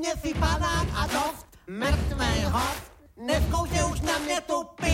mě si panák a dost, mrtvej host, nezkoušej už na mě tu